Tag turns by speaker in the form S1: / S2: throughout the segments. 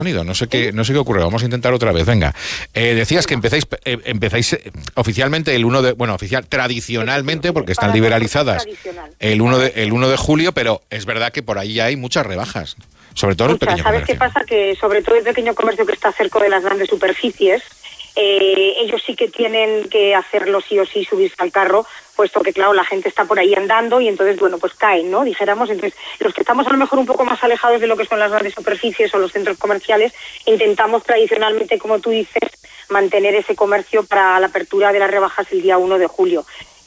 S1: sonido. No sé qué ocurre. Vamos a intentar otra vez. Venga. Decías que empezáis oficialmente el 1 de... Bueno, tradicionalmente, porque están liberalizadas el 1 de julio, pero es verdad que por ahí hay muchas rebajas. Sobre todo el pequeño comercio.
S2: ¿Sabes qué pasa? Que sobre todo el pequeño comercio que está cerca de las grandes superficies, ellos sí que tienen que hacerlo sí o sí, subirse al carro, puesto que, claro, la gente está por ahí andando y entonces, bueno, pues caen, ¿no? Dijéramos, entonces, los que estamos a lo mejor un poco más alejados de lo que son las grandes superficies o los centros comerciales, intentamos tradicionalmente, como tú dices, mantener ese comercio para la apertura de las rebajas el día 1 de julio.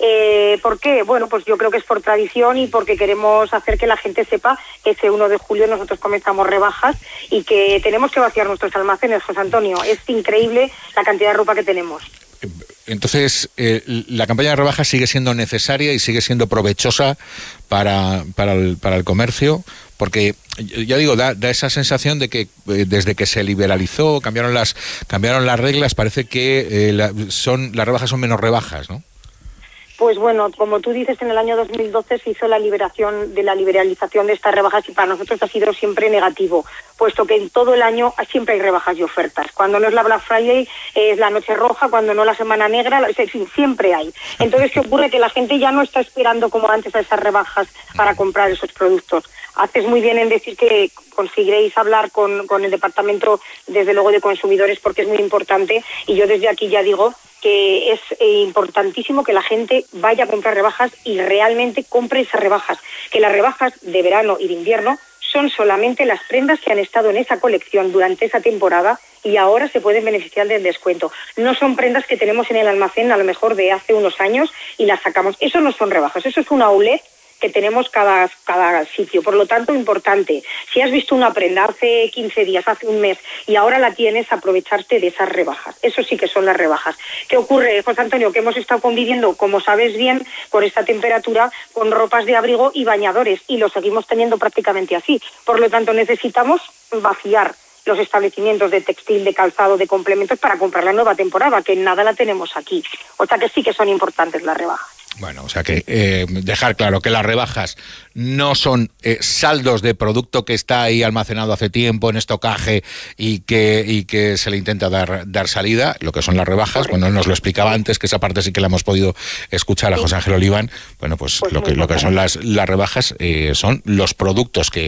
S2: ¿Por qué? Bueno, pues yo creo que es por tradición y porque queremos hacer que la gente sepa que ese 1 de julio nosotros comenzamos rebajas y que tenemos que vaciar nuestros almacenes, José Antonio. Es increíble la cantidad de ropa que tenemos.
S1: Entonces, la campaña de rebajas sigue siendo necesaria y sigue siendo provechosa para el comercio, porque ya digo, da esa sensación de que desde que se liberalizó, cambiaron las reglas, parece que las rebajas son menos rebajas, ¿no?
S2: Pues bueno, como tú dices, en el año 2012 se hizo la liberalización de estas rebajas y para nosotros ha sido siempre negativo, puesto que en todo el año siempre hay rebajas y ofertas. Cuando no es la Black Friday es la Noche Roja, cuando no la Semana Negra, en fin, siempre hay. Entonces, ¿qué ocurre? Que la gente ya no está esperando como antes a esas rebajas para comprar esos productos. Haces muy bien en decir que conseguiréis hablar con el departamento, desde luego, de consumidores, porque es muy importante, y yo desde aquí ya digo que es importantísimo que la gente vaya a comprar rebajas y realmente compre esas rebajas, que las rebajas de verano y de invierno son solamente las prendas que han estado en esa colección durante esa temporada y ahora se pueden beneficiar del descuento. No son prendas que tenemos en el almacén a lo mejor de hace unos años y las sacamos. Eso no son rebajas, eso es un outlet que tenemos cada sitio. Por lo tanto, importante, si has visto una prenda hace 15 días, hace un mes, y ahora la tienes, aprovecharte de esas rebajas. Eso sí que son las rebajas. ¿Qué ocurre, José Antonio? Que hemos estado conviviendo, como sabes bien, con esta temperatura, con ropas de abrigo y bañadores, y lo seguimos teniendo prácticamente así. Por lo tanto, necesitamos vaciar los establecimientos de textil, de calzado, de complementos para comprar la nueva temporada, que nada la tenemos aquí. O sea que sí que son importantes las rebajas.
S1: Bueno, o sea que dejar claro que las rebajas no son saldos de producto que está ahí almacenado hace tiempo en estocaje y que se le intenta dar salida. Lo que son las rebajas, bueno, nos lo explicaba antes, que esa parte sí que la hemos podido escuchar a José Ángel Oliván. Bueno, pues lo que son las rebajas son los productos que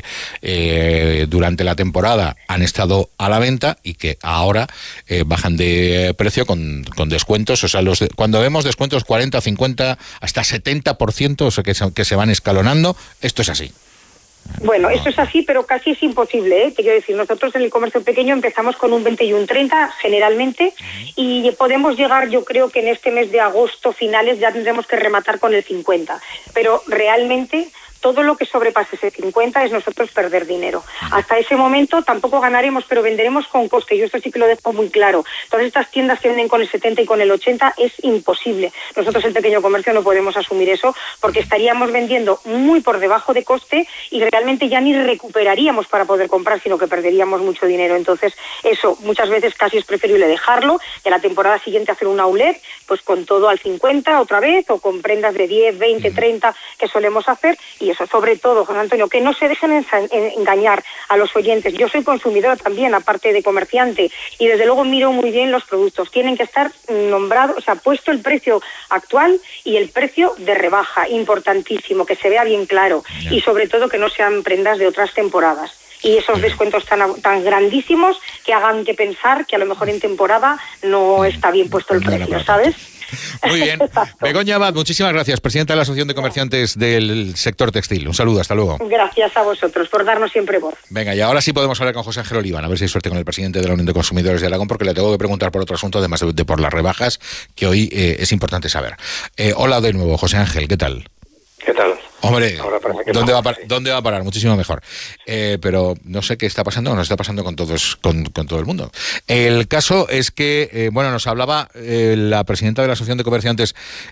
S1: durante la temporada han estado a la venta y que ahora bajan de precio con descuentos. O sea, cuando vemos descuentos 40, 50, hasta 70%, o sea, que se van escalonando, esto es así.
S2: Bueno, eso es así, pero casi es imposible, ¿eh? Te quiero decir, nosotros en el comercio pequeño empezamos con un 20 y un 30 generalmente y podemos llegar, yo creo que en este mes de agosto, finales, ya tendremos que rematar con el 50, pero realmente todo lo que sobrepase ese 50 es nosotros perder dinero. Hasta ese momento tampoco ganaremos, pero venderemos con coste. Yo esto sí que lo dejo muy claro. Todas estas tiendas que venden con el 70 y con el 80 es imposible. Nosotros, el pequeño comercio, no podemos asumir eso porque estaríamos vendiendo muy por debajo de coste y realmente ya ni recuperaríamos para poder comprar, sino que perderíamos mucho dinero. Entonces, eso muchas veces casi es preferible dejarlo y a la temporada siguiente hacer un outlet, pues con todo al 50 otra vez o con prendas de 10, 20, 30 que solemos hacer. Y eso, sobre todo, José Antonio, que no se dejen engañar a los oyentes. Yo soy consumidora también, aparte de comerciante, y desde luego miro muy bien los productos. Tienen que estar nombrados, o sea, puesto el precio actual y el precio de rebaja, importantísimo, que se vea bien claro, y sobre todo que no sean prendas de otras temporadas. Y esos descuentos tan grandísimos que hagan que pensar que a lo mejor en temporada no está bien puesto el precio, ¿sabes?
S1: Muy bien. Begoña Abad, muchísimas gracias, presidenta de la Asociación de Comerciantes del Sector Textil. Un saludo, hasta luego.
S2: Gracias a vosotros por darnos siempre voz.
S1: Venga, y ahora sí podemos hablar con José Ángel Oliván, a ver si hay suerte con el presidente de la Unión de Consumidores de Aragón, porque le tengo que preguntar por otro asunto, además de por las rebajas, que hoy es importante saber. Hola de nuevo, José Ángel, ¿qué tal?
S3: ¿Qué tal?
S1: Hombre, ¿dónde va a parar? Muchísimo mejor. Pero no sé qué está pasando, nos está pasando con todos, con todo el mundo. El caso es que, nos hablaba la presidenta de la Asociación de Comerciantes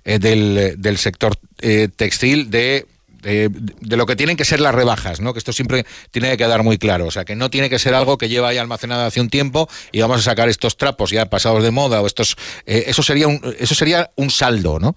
S1: del sector textil de lo que tienen que ser las rebajas, ¿no? Que esto siempre tiene que quedar muy claro. O sea, que no tiene que ser algo que lleva ahí almacenado hace un tiempo y vamos a sacar estos trapos ya pasados de moda o estos... eso sería un saldo, ¿no?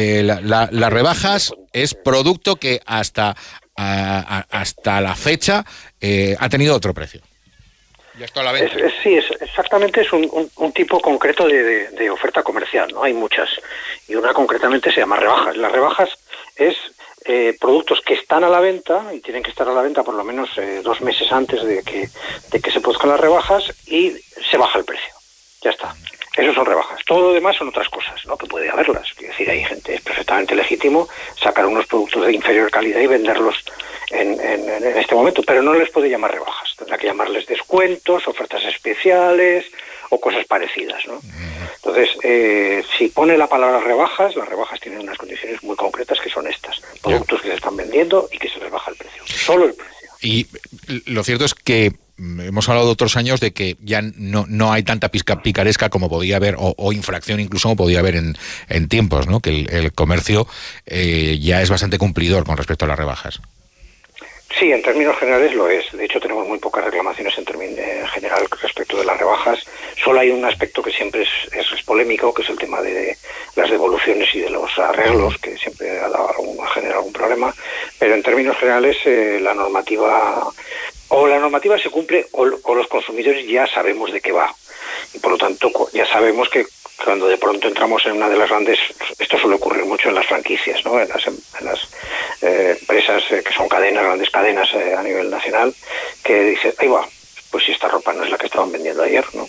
S1: Las rebajas es producto que hasta la fecha ha tenido otro precio. Ya está a la venta.
S3: Sí, exactamente, es un tipo concreto de oferta comercial, ¿no? Hay muchas. Y una concretamente se llama rebajas. Las rebajas es productos que están a la venta y tienen que estar a la venta por lo menos 2 meses antes de que se produzcan las rebajas y se baja el precio. Ya está. Eso son rebajas. Todo lo demás son otras cosas, ¿no? Que puede haberlas. Es decir, hay gente, es perfectamente legítimo sacar unos productos de inferior calidad y venderlos en este momento, pero no les puede llamar rebajas. Tendrá que llamarles descuentos, ofertas especiales o cosas parecidas, ¿no? Entonces, si pone la palabra rebajas, las rebajas tienen unas condiciones muy concretas que son estas. Productos que se están vendiendo y que se les baja el precio. Solo el precio.
S1: Y lo cierto es que hemos hablado de otros años de que ya no hay tanta picaresca como podía haber, o infracción incluso como podía haber en tiempos, ¿no? Que el comercio ya es bastante cumplidor con respecto a las rebajas.
S3: Sí, en términos generales lo es. De hecho, tenemos muy pocas reclamaciones en general respecto de las rebajas. Solo hay un aspecto que siempre es polémico, que es el tema de las devoluciones y de los arreglos, que siempre ha generado algún problema. Pero en términos generales, la normativa se cumple o los consumidores ya sabemos de qué va. Y por lo tanto, ya sabemos que cuando de pronto entramos en una de las grandes, esto suele ocurrir mucho en las franquicias, ¿no? En las empresas que son grandes cadenas a nivel nacional, que dicen, ahí va, pues si esta ropa no es la que estaban vendiendo ayer, ¿no?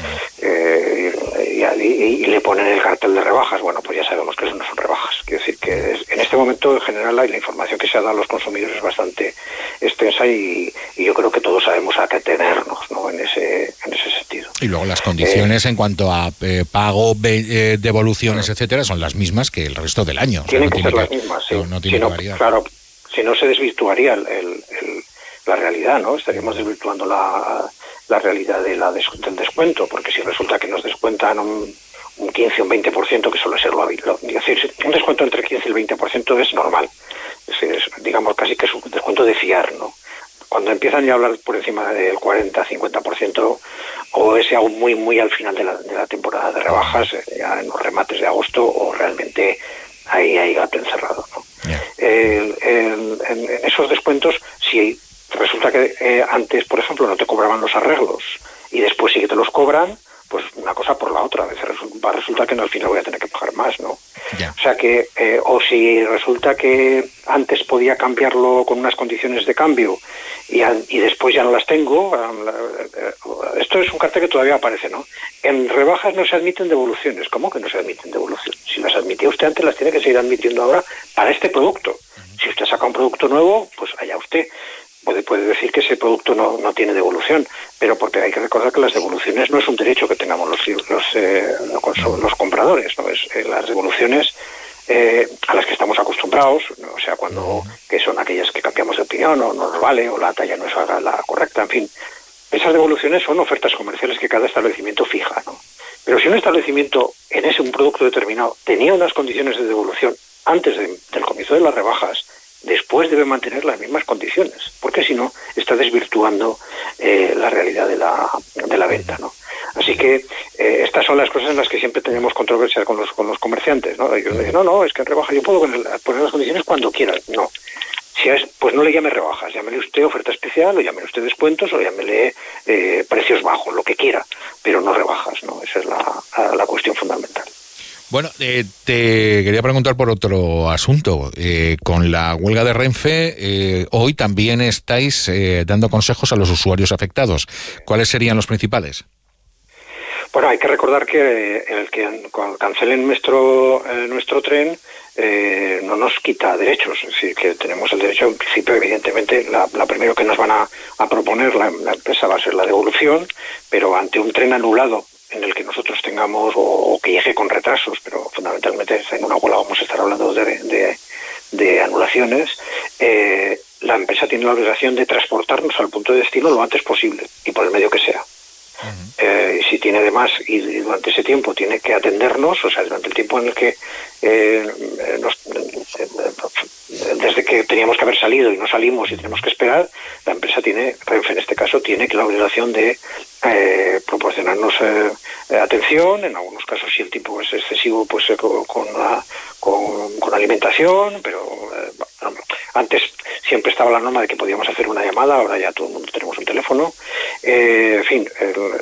S3: Y le ponen el cartel de rebajas. Bueno, pues ya sabemos que eso no son rebajas. Quiero decir que en este momento, en general, la información que se ha dado a los consumidores es bastante extensa y yo creo que todos sabemos a qué tenernos, ¿no? En ese sentido.
S1: Y luego las condiciones en cuanto a pago, devoluciones, etcétera, son las mismas que el resto del año.
S3: Tienen que ser las mismas, sí.
S1: No tiene que variar.
S3: Claro, si no se desvirtuaría la realidad, ¿no? Estaríamos desvirtuando la realidad del descuento, porque si resulta que nos descuentan un 15 o un 20%, que suele ser lo habitual, es decir, un descuento entre el 15 y el 20% es normal, digamos casi que es un descuento de fiar, ¿no? Cuando empiezan ya a hablar por encima del 40-50%, o ese aún muy muy al final de la temporada de rebajas, ya en los remates de agosto, o realmente ahí hay gato encerrado, ¿no? En esos descuentos, si resulta que antes, por ejemplo, no te cobraban los arreglos y después sí que te los cobran, pues una cosa por la otra. A veces va a resultar que al final voy a tener que pagar más, ¿no?
S1: Yeah.
S3: O sea que, o si resulta que antes podía cambiarlo con unas condiciones de cambio y después ya no las tengo, esto es un cartel que todavía aparece, ¿no? En rebajas no se admiten devoluciones. ¿Cómo que no se admiten devoluciones? Si las admitía usted antes, las tiene que seguir admitiendo ahora para este producto. Si usted saca un producto nuevo, pues allá usted. Puede decir que ese producto no tiene devolución, pero porque hay que recordar que las devoluciones no es un derecho que tengamos los compradores, ¿no? Las devoluciones a las que estamos acostumbrados, ¿no? O sea, que son aquellas que cambiamos de opinión o no nos vale o la talla no es la correcta, en fin. Esas devoluciones son ofertas comerciales que cada establecimiento fija, ¿no? Pero si un establecimiento en un producto determinado tenía unas condiciones de devolución antes del comienzo de las rebajas, después debe mantener las mismas condiciones, porque si no está desvirtuando la realidad de la venta, ¿no? Así que estas son las cosas en las que siempre tenemos controversia con los comerciantes, ¿no? Ellos dicen, no, es que en rebaja yo puedo poner las condiciones cuando quiera. No. Pues no le llame rebajas, llámele usted oferta especial, o llámele usted descuentos, o llámele precios bajos, lo que quiera, pero no rebajas, ¿no? Esa es la cuestión fundamental.
S1: Bueno, te quería preguntar por otro asunto. Con la huelga de Renfe, hoy también estáis dando consejos a los usuarios afectados. ¿Cuáles serían los principales?
S3: Bueno, hay que recordar que el que cancelen nuestro tren no nos quita derechos. Es decir, que tenemos el derecho, en principio, evidentemente, la primero que nos van a proponer la empresa va a ser la devolución, pero ante un tren anulado en el que nosotros tengamos o que llegue con retrasos, pero fundamentalmente en una huelga vamos a estar hablando de anulaciones, la empresa tiene la obligación de transportarnos al punto de destino lo antes posible y por el medio que sea. Si tiene además y durante ese tiempo tiene que atendernos, o sea, durante el tiempo en el que desde que teníamos que haber salido y no salimos y tenemos que esperar, la empresa Renfe en este caso, tiene la obligación de proporcionarnos atención. En algunos casos, si el tiempo es excesivo, pues con alimentación, pero Antes siempre estaba la norma de que podíamos hacer una llamada, ahora ya todo el mundo tenemos un teléfono. En fin,